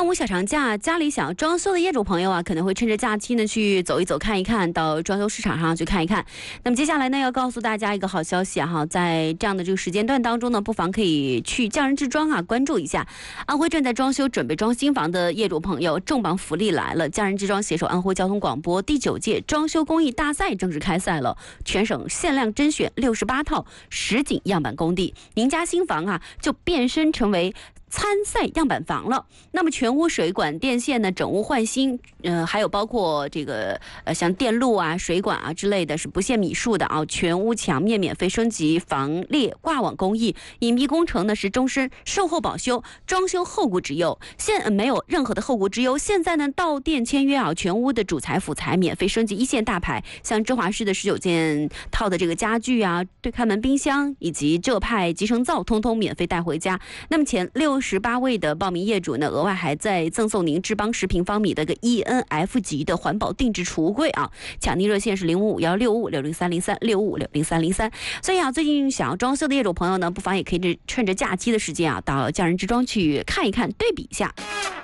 端午小长假，家里想要装修的业主朋友啊，可能会趁着假期呢去走一走、看一看，到装修市场上去看一看。那么接下来呢，要告诉大家一个好消息啊，在这样的这个时间段当中呢，不妨可以去匠人之庄啊关注一下。安徽正在装修、准备装新房的业主朋友，重磅福利来了！匠人之庄携手安徽交通广播第9届装修工艺大赛正式开赛了，全省限量甄选68套实景样板工地，您家新房啊就变身成为参赛样板房了。那么全屋水管电线呢整屋换新，还有包括这个像电路啊、水管啊之类的，是不限米数的啊。全屋墙面免费升级防裂挂网工艺，隐蔽工程呢是终身售后保修，装修后顾之忧没有任何的后顾之忧。现在呢到店签约啊，全屋的主材辅材免费升级1线大牌，像芝华士的19件套的这个家具啊、对开门冰箱以及浙派集成灶，通通免费带回家。那么前68位的报名业主呢，额外还在赠送您智邦10平方米的一个 ENF 级的环保定制储物柜啊！抢订热线是05516560030365600303。所以啊，最近想要装修的业主朋友呢，不妨也可以趁着假期的时间啊，到匠人之庄去看一看，对比一下。